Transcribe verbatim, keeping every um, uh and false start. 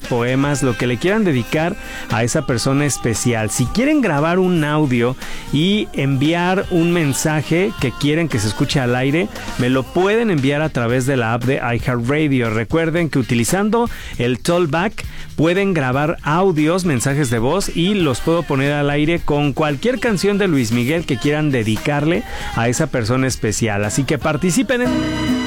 poemas, lo que le quieran dedicar a esa persona especial. Si quieren grabar un audio y enviar un mensaje que quieren que se escuche al aire, me lo pueden enviar a través de la app de iHeartRadio. Recuerden que utilizando el Talkback pueden grabar audios, mensajes de voz, y los puedo poner al aire con cualquier canción de Luis Miguel que quieran dedicarle a esa persona especial. Así que participen en...